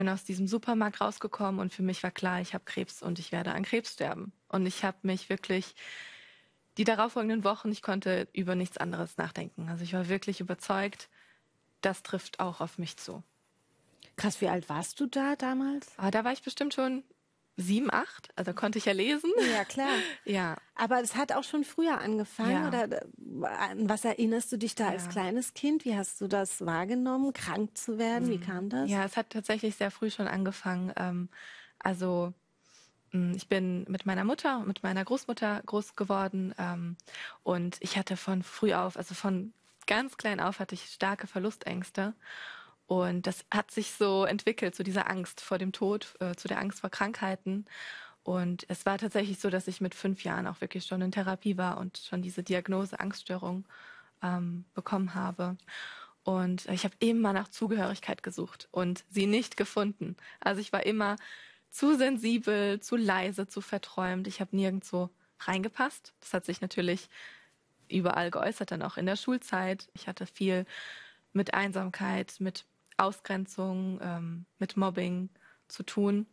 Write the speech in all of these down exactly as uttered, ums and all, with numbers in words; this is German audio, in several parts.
Bin aus diesem Supermarkt rausgekommen und für mich war klar, ich habe Krebs und ich werde an Krebs sterben. Und ich habe mich wirklich die darauffolgenden Wochen, ich konnte über nichts anderes nachdenken. Also ich war wirklich überzeugt, das trifft auch auf mich zu. Krass, wie alt warst du da damals? Aber da war ich bestimmt schon sieben, acht, also konnte ich ja lesen. Ja, klar. Ja. Aber es hat auch schon früher angefangen, Ja. oder an was erinnerst du dich da Ja. als kleines Kind? Wie hast du das wahrgenommen, krank zu werden? Wie kam das? Ja, es hat tatsächlich sehr früh schon angefangen. Ähm, also mh, ich bin mit meiner Mutter und mit meiner Großmutter groß geworden ähm, und ich hatte von früh auf, also von ganz klein auf hatte ich starke Verlustängste. Und das hat sich so entwickelt, zu dieser Angst vor dem Tod, äh, zu der Angst vor Krankheiten. Und es war tatsächlich so, dass ich mit fünf Jahren auch wirklich schon in Therapie war und schon diese Diagnose Angststörung ähm, bekommen habe. Und ich habe immer nach Zugehörigkeit gesucht und sie nicht gefunden. Also ich war immer zu sensibel, zu leise, zu verträumt. Ich habe nirgendwo reingepasst. Das hat sich natürlich überall geäußert, dann auch in der Schulzeit. Ich hatte viel mit Einsamkeit, mit Ausgrenzung, ähm, mit Mobbing zu tun.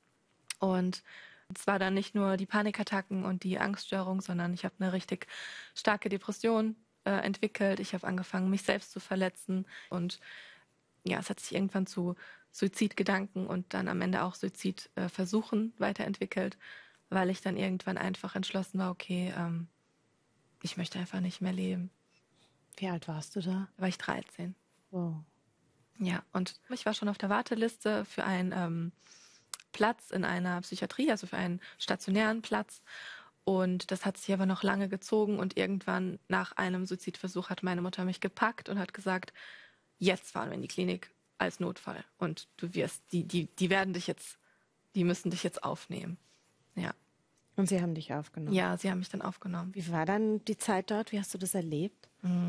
Und es war dann nicht nur die Panikattacken und die Angststörung, sondern ich habe eine richtig starke Depression äh, entwickelt. Ich habe angefangen, mich selbst zu verletzen. Und ja, es hat sich irgendwann zu Suizidgedanken und dann am Ende auch Suizidversuchen äh, weiterentwickelt, weil ich dann irgendwann einfach entschlossen war, okay, ähm, ich möchte einfach nicht mehr leben. Wie alt warst du da? Da war ich dreizehn. Wow. Ja, und ich war schon auf der Warteliste für einen ähm, Platz in einer Psychiatrie, also für einen stationären Platz. Und das hat sich aber noch lange gezogen und irgendwann nach einem Suizidversuch hat meine Mutter mich gepackt und hat gesagt, jetzt fahren wir in die Klinik als Notfall und du wirst, die, die, die werden dich jetzt, die müssen dich jetzt aufnehmen. Ja. Und sie haben dich aufgenommen? Ja, sie haben mich dann aufgenommen. Wie war dann die Zeit dort? Wie hast du das erlebt?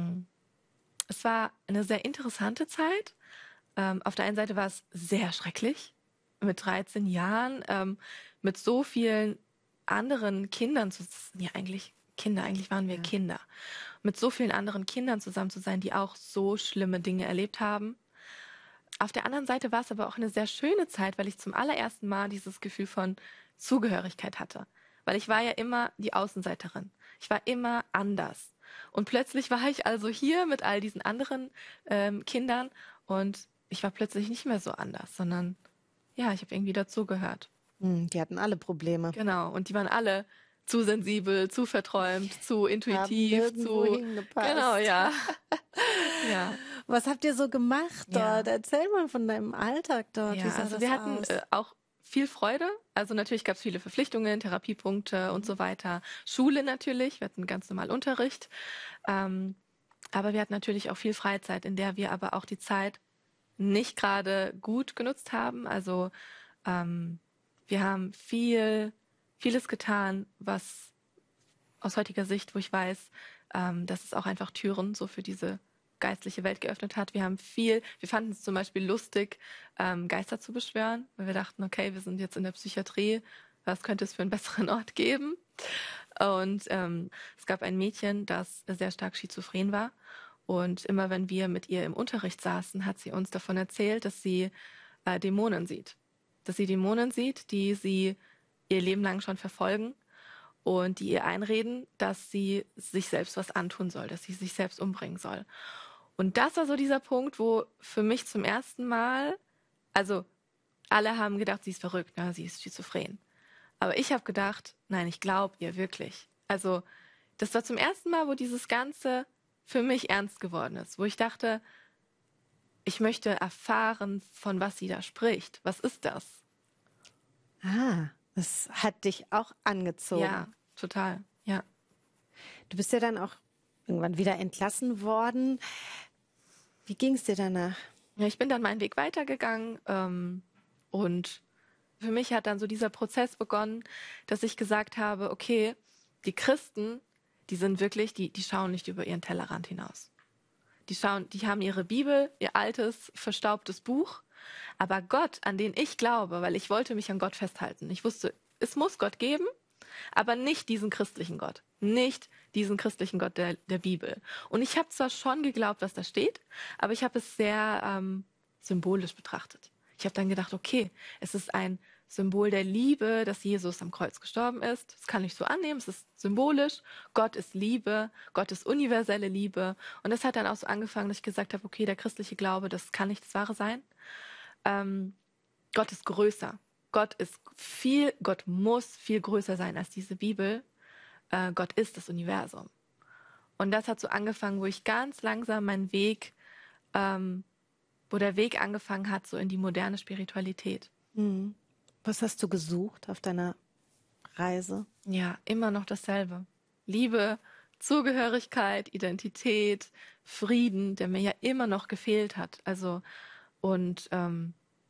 Es war eine sehr interessante Zeit. Ähm, auf der einen Seite war es sehr schrecklich, mit dreizehn Jahren, ähm, mit so vielen anderen Kindern zu ja eigentlich Kinder, eigentlich waren wir Ja. Kinder, mit so vielen anderen Kindern zusammen zu sein, die auch so schlimme Dinge erlebt haben. Auf der anderen Seite war es aber auch eine sehr schöne Zeit, weil ich zum allerersten Mal dieses Gefühl von Zugehörigkeit hatte. Weil ich war ja immer die Außenseiterin. Ich war immer anders. Und plötzlich war ich also hier mit all diesen anderen ähm, Kindern und ich war plötzlich nicht mehr so anders, sondern ja, ich habe irgendwie dazugehört. Hm, die hatten alle Probleme. Genau. Und die waren alle zu sensibel, zu verträumt, zu intuitiv, Haben nirgendwo zu hingepasst. genau, ja. Ja. Was habt ihr so gemacht Ja. dort? Erzähl mal von deinem Alltag dort. Wie Ja, sah also das wir hatten aus? äh, auch viel Freude. Also natürlich gab es viele Verpflichtungen, Therapiepunkte und so weiter. Schule natürlich, wir hatten ganz normal Unterricht. Ähm, aber wir hatten natürlich auch viel Freizeit, in der wir aber auch die Zeit nicht gerade gut genutzt haben. Also ähm, wir haben viel, vieles getan, was aus heutiger Sicht, wo ich weiß, ähm, dass es auch einfach Türen so für diese geistliche Welt geöffnet hat. Wir haben viel, wir fanden es zum Beispiel lustig, ähm, Geister zu beschwören, weil wir dachten, okay, wir sind jetzt in der Psychiatrie, was könnte es für einen besseren Ort geben? Und ähm, es gab ein Mädchen, das sehr stark schizophren war. Und immer wenn wir mit ihr im Unterricht saßen, hat sie uns davon erzählt, dass sie äh, Dämonen sieht. Dass sie Dämonen sieht, die sie ihr Leben lang schon verfolgen und die ihr einreden, dass sie sich selbst was antun soll, dass sie sich selbst umbringen soll. Und das war so dieser Punkt, wo für mich zum ersten Mal, also alle haben gedacht, sie ist verrückt, ne? Sie ist schizophren. Aber ich habe gedacht, nein, ich glaube ihr wirklich. Also das war zum ersten Mal, wo dieses Ganze für mich ernst geworden ist, wo ich dachte, ich möchte erfahren, von was sie da spricht. Was ist das? Ah, das hat dich auch angezogen. Ja, total, ja. Du bist ja dann auch irgendwann wieder entlassen worden. Wie ging es dir danach? Ja, ich bin dann meinen Weg weitergegangen ähm, und für mich hat dann so dieser Prozess begonnen, dass ich gesagt habe, okay, die Christen, die sind wirklich, die, die schauen nicht über ihren Tellerrand hinaus. Die schauen, die haben ihre Bibel, ihr altes, verstaubtes Buch, aber Gott, an den ich glaube, weil ich wollte mich an Gott festhalten. Ich wusste, es muss Gott geben, aber nicht diesen christlichen Gott, nicht diesen christlichen Gott der, der Bibel. Und ich habe zwar schon geglaubt, was da steht, aber ich habe es sehr ähm, symbolisch betrachtet. Ich habe dann gedacht, okay, es ist ein Symbol der Liebe, dass Jesus am Kreuz gestorben ist. Das kann ich so annehmen, es ist symbolisch. Gott ist Liebe, Gott ist universelle Liebe. Und das hat dann auch so angefangen, dass ich gesagt habe, okay, der christliche Glaube, das kann nicht das Wahre sein. Ähm, Gott ist größer. Gott ist viel, Gott muss viel größer sein als diese Bibel. Äh, Gott ist das Universum. Und das hat so angefangen, wo ich ganz langsam meinen Weg, ähm, wo der Weg angefangen hat, so in die moderne Spiritualität. Mhm. Was hast du gesucht auf deiner Reise? Ja, immer noch dasselbe. Liebe, Zugehörigkeit, Identität, Frieden, der mir ja immer noch gefehlt hat. Also, und ähm,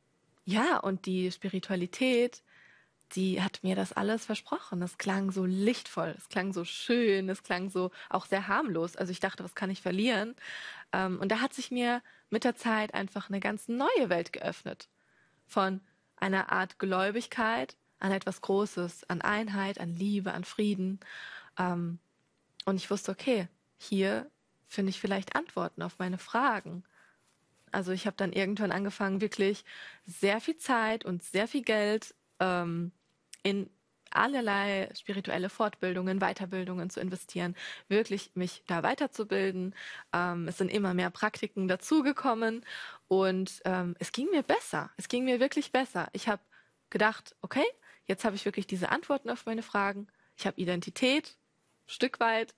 ja, und die Spiritualität, die hat mir das alles versprochen. Es klang so lichtvoll, es klang so schön, es klang so auch sehr harmlos. Also ich dachte, was kann ich verlieren? Ähm, und da hat sich mir mit der Zeit einfach eine ganz neue Welt geöffnet. Von einer Art Gläubigkeit an etwas Großes, an Einheit, an Liebe, an Frieden. Ähm, und ich wusste, okay, hier finde ich vielleicht Antworten auf meine Fragen. Also ich habe dann irgendwann angefangen, wirklich sehr viel Zeit und sehr viel Geld ähm, in allerlei spirituelle Fortbildungen, Weiterbildungen zu investieren, wirklich mich da weiterzubilden. Ähm, es sind immer mehr Praktiken dazugekommen und ähm, es ging mir besser. Es ging mir wirklich besser. Ich habe gedacht, okay, jetzt habe ich wirklich diese Antworten auf meine Fragen. Ich habe Identität, ein Stück weit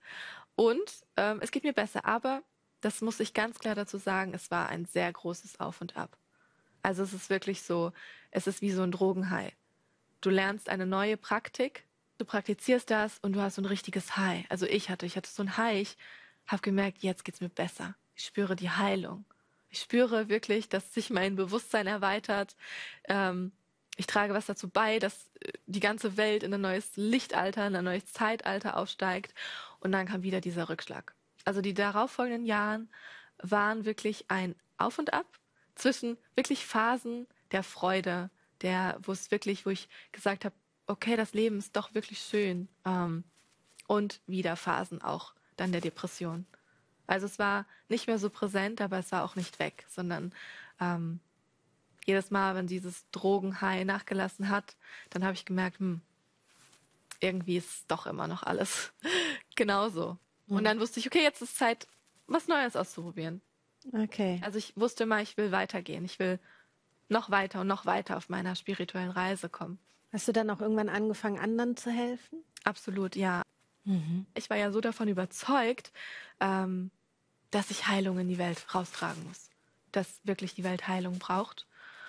und ähm, es geht mir besser. Aber das muss ich ganz klar dazu sagen, es war ein sehr großes Auf und Ab. Also es ist wirklich so, es ist wie so ein Drogenhigh. Du lernst eine neue Praktik, du praktizierst das und du hast so ein richtiges High. Also ich hatte, ich hatte so ein High, ich habe gemerkt, jetzt geht's mir besser. Ich spüre die Heilung. Ich spüre wirklich, dass sich mein Bewusstsein erweitert. Ähm, ich trage was dazu bei, dass äh, die ganze Welt in ein neues Lichtalter, in ein neues Zeitalter aufsteigt. Und dann kam wieder dieser Rückschlag. Also die darauffolgenden Jahren waren wirklich ein Auf und Ab zwischen wirklich Phasen der Freude, der, wo es wirklich, wo ich gesagt habe, okay, das Leben ist doch wirklich schön. Ähm, und wieder Phasen auch dann der Depression. Also es war nicht mehr so präsent, aber es war auch nicht weg, sondern ähm, jedes Mal, wenn dieses Drogenhigh nachgelassen hat, dann habe ich gemerkt, hm, irgendwie ist doch immer noch alles genauso. Und dann wusste ich, okay, jetzt ist Zeit, was Neues auszuprobieren. Okay. Also ich wusste mal, ich will weitergehen. Ich will noch weiter und noch weiter auf meiner spirituellen Reise kommen. Hast du dann auch irgendwann angefangen, anderen zu helfen? Absolut, ja. Mhm. Ich war ja so davon überzeugt, ähm, dass ich Heilung in die Welt raustragen muss. Dass wirklich die Welt Heilung braucht.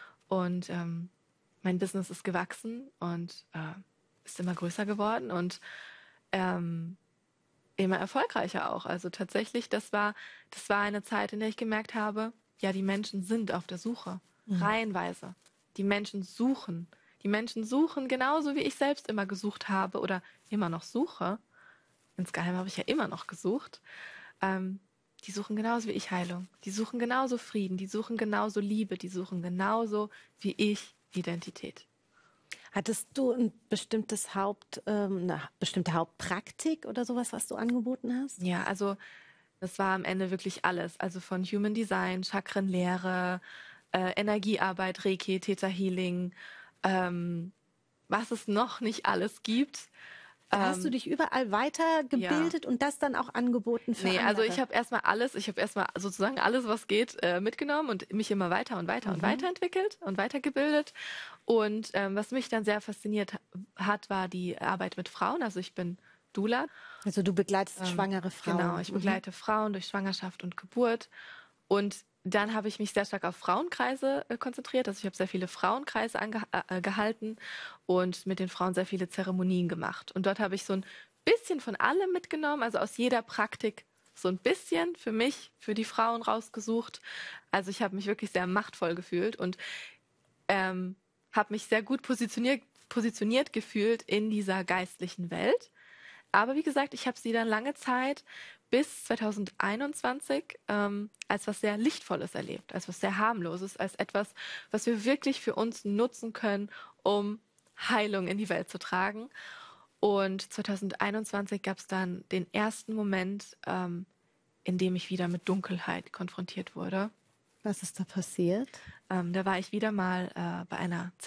Und ähm, mein Business ist gewachsen und äh, ist immer größer geworden und ähm, immer erfolgreicher auch. Also tatsächlich, das war, das war eine Zeit, in der ich gemerkt habe, ja, die Menschen sind auf der Suche. Mhm. Reihenweise. Die Menschen suchen. Die Menschen suchen genauso, wie ich selbst immer gesucht habe oder immer noch suche. Insgeheim habe ich ja immer noch gesucht. Ähm, die suchen genauso wie ich Heilung. Die suchen genauso Frieden. Die suchen genauso Liebe. Die suchen genauso wie ich Identität. Hattest du ein bestimmtes Haupt, ähm, eine bestimmte Hauptpraktik oder sowas, was du angeboten hast? Ja, also das war am Ende wirklich alles. Also von Human Design, Chakrenlehre, äh, Energiearbeit, Reiki, Theta Healing, ähm, was es noch nicht alles gibt. Da hast du dich überall weitergebildet ja. und das dann auch angeboten für nee, andere? also ich habe erstmal alles, ich habe erstmal sozusagen alles, was geht, äh, mitgenommen und mich immer weiter und weiter mhm. und weiterentwickelt und weitergebildet. Und ähm, was mich dann sehr fasziniert hat, war die Arbeit mit Frauen. Also ich bin Doula. Also du begleitest ähm, schwangere Frauen. Genau, ich begleite mhm. Frauen durch Schwangerschaft und Geburt. Und dann habe ich mich sehr stark auf Frauenkreise äh, konzentriert. Also ich habe sehr viele Frauenkreise ange äh, gehalten und mit den Frauen sehr viele Zeremonien gemacht. Und dort habe ich so ein bisschen von allem mitgenommen, also aus jeder Praktik so ein bisschen für mich, für die Frauen rausgesucht. Also ich habe mich wirklich sehr machtvoll gefühlt und ähm, habe mich sehr gut positioniert, positioniert gefühlt in dieser geistlichen Welt. Aber wie gesagt, ich habe sie dann lange Zeit bis zwanzig einundzwanzig ähm, als was sehr Lichtvolles erlebt, als was sehr Harmloses, als etwas, was wir wirklich für uns nutzen können, um Heilung in die Welt zu tragen. Und zwanzig einundzwanzig gab es dann den ersten Moment, ähm, in dem ich wieder mit Dunkelheit konfrontiert wurde. Was ist da passiert? Ähm, da war ich wieder mal äh, bei einer